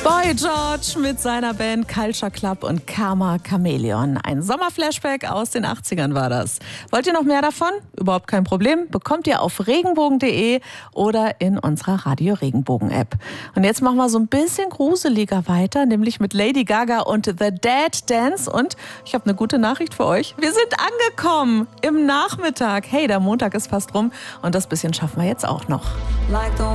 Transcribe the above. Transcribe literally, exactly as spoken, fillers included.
Boy George mit seiner Band Culture Club und Karma Chameleon. Ein Sommerflashback aus den achtzigern war das. Wollt ihr noch mehr davon? Überhaupt kein Problem. Bekommt ihr auf regenbogen punkt de oder in unserer Radio Regenbogen App. Und jetzt machen wir so ein bisschen gruseliger weiter, nämlich mit Lady Gaga und The Dead Dance. Und ich habe eine gute Nachricht für euch. Wir sind angekommen im Nachmittag. Hey, der Montag ist fast rum und das bisschen schaffen wir jetzt auch noch. Like the